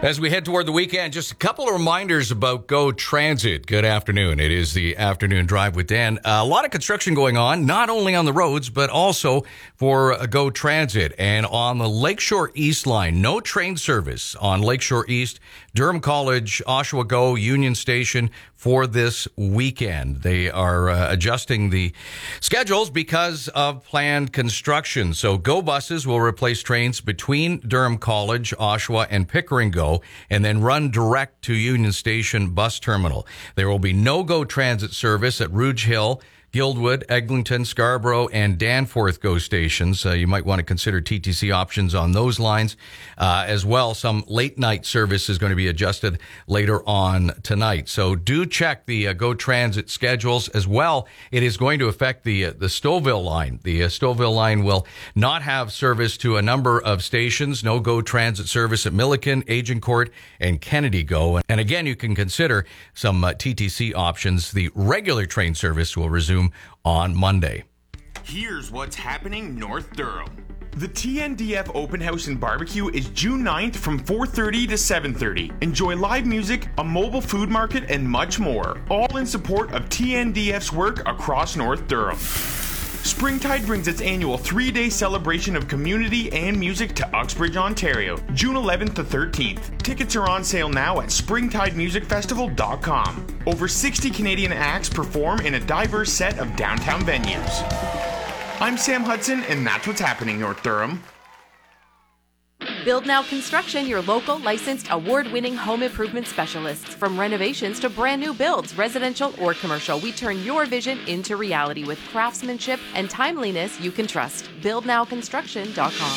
As we head toward the weekend, just a couple of reminders about Go Transit. Good afternoon. It is the afternoon drive with Dan. A lot of construction going on, not only on the roads, but also for Go Transit. And on the Lakeshore East line, no train service on Lakeshore East, Durham College, Oshawa Go, Union Station for this weekend. They are adjusting the schedules because of planned construction. So Go buses will replace trains between Durham College, Oshawa, and Pickering Go, and then run direct to Union Station bus terminal. There will be no Go Transit service at Rouge Hill, Guildwood, Eglinton, Scarborough, and Danforth Go stations. You might want to consider TTC options on those lines as well. Some late night service is going to be adjusted later on tonight. So do check the Go Transit schedules as well. It is going to affect the Stouffville line. The Stouffville line will not have service to a number of stations. No Go Transit service at Milliken, Agincourt, and Kennedy Go. And again, you can consider some TTC options. The regular train service will resume on Monday. Here's what's happening North Durham. The TNDF Open House and Barbecue is June 9th from 4:30 to 7:30. Enjoy live music, a mobile food market, and much more. All in support of TNDF's work across North Durham. Springtide brings its annual 3-day celebration of community and music to Uxbridge, Ontario, June 11th to 13th. Tickets are on sale now at springtidemusicfestival.com. Over 60 Canadian acts perform in a diverse set of downtown venues. I'm Sam Hudson, and that's what's happening North Durham. Build Now Construction, your local licensed award-winning home improvement specialists. From renovations to brand new builds, residential or commercial, we turn your vision into reality with craftsmanship and timeliness you can trust. BuildNowConstruction.com.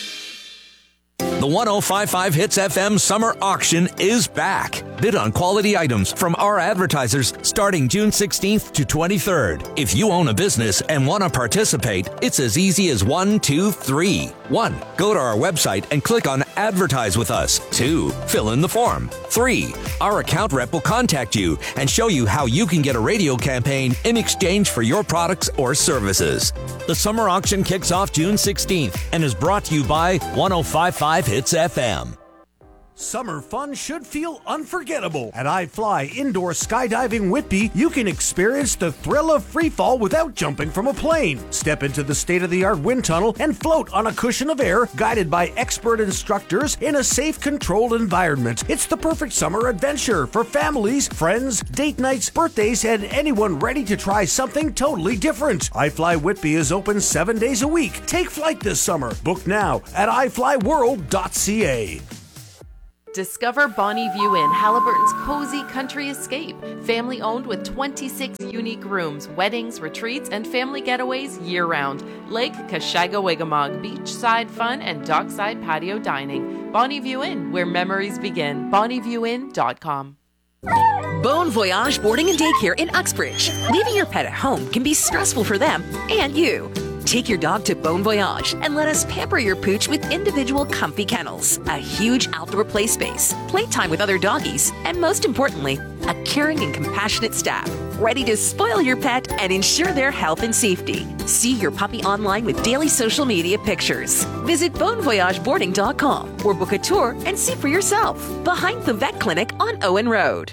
The 105.5 Hits FM Summer Auction is back. Bid on quality items from our advertisers starting June 16th to 23rd. If you own a business and want to participate, it's as easy as 1, 2, 3. 1. Go to our website and click on Advertise with Us. 2. Fill in the form. 3. Our account rep will contact you and show you how you can get a radio campaign in exchange for your products or services. The summer auction kicks off June 16th and is brought to you by 105.5 Hits FM. Summer fun should feel unforgettable. At iFly Indoor Skydiving Whitby, you can experience the thrill of freefall without jumping from a plane. Step into the state-of-the-art wind tunnel and float on a cushion of air, guided by expert instructors in a safe, controlled environment. It's the perfect summer adventure for families, friends, date nights, birthdays, and anyone ready to try something totally different. iFly Whitby is open 7 days a week. Take flight this summer. Book now at iflyworld.ca. Discover Bonnie View Inn, Halliburton's cozy country escape. Family owned with 26 unique rooms, weddings, retreats, and family getaways year-round. Lake Kashaga-Wigamog, beachside fun, and dockside patio dining. Bonnie View Inn, where memories begin. BonnieViewInn.com. Bon Voyage Boarding and Daycare in Uxbridge. Leaving your pet at home can be stressful for them and you. Take your dog to Bon Voyage and let us pamper your pooch with individual comfy kennels, a huge outdoor play space, playtime with other doggies, and most importantly, a caring and compassionate staff ready to spoil your pet and ensure their health and safety. See your puppy online with daily social media pictures. Visit bonvoyageboarding.com or book a tour and see for yourself. Behind the vet clinic on Owen Road.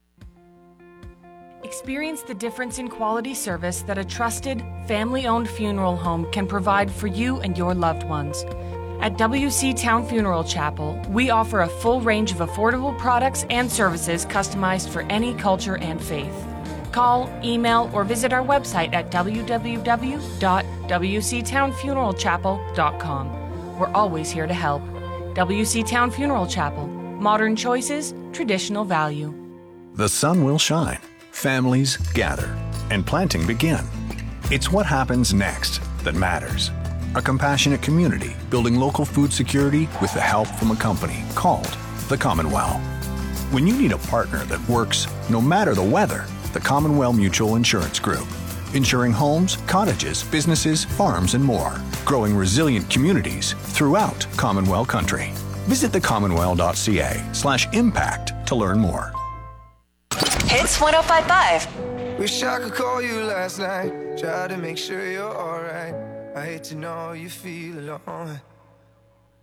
Experience the difference in quality service that a trusted, family-owned funeral home can provide for you and your loved ones. At WC Town Funeral Chapel, we offer a full range of affordable products and services customized for any culture and faith. Call, email, or visit our website at www.wctownfuneralchapel.com. We're always here to help. WC Town Funeral Chapel. Modern choices, traditional value. The sun will shine. Families gather, and planting begin. It's what happens next that matters. A compassionate community building local food security with the help from a company called the Commonwealth. When you need a partner that works no matter the weather, the Commonwealth Mutual Insurance Group. Insuring homes, cottages, businesses, farms, and more. Growing resilient communities throughout Commonwealth country. Visit thecommonwealth.ca/impact to learn more. Hits 105.5. Wish I could call you last night. Try to make sure you're alright. I hate to know you feel alone.